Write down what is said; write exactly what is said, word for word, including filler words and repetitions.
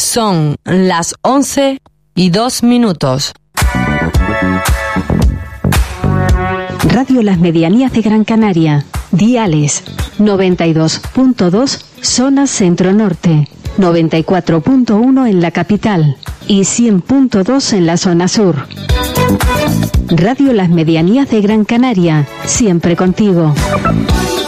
Son las once y dos minutos. Radio Las Medianías de Gran Canaria. Diales noventa y dos punto dos zona centro-norte, noventa y cuatro punto uno en la capital y cien punto dos en la zona sur. Radio Las Medianías de Gran Canaria, siempre contigo.